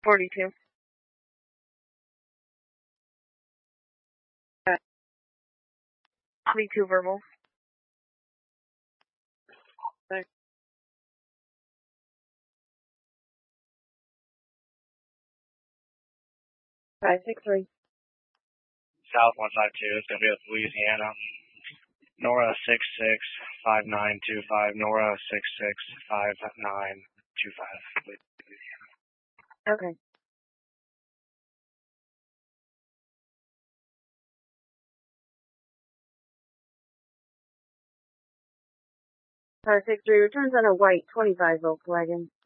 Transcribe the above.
42. 22 verbal. 563. South 152, it's going to be with Louisiana. Nora 665925, Nora 665925. Okay. Car 63 returns on a white 25 Volkswagen.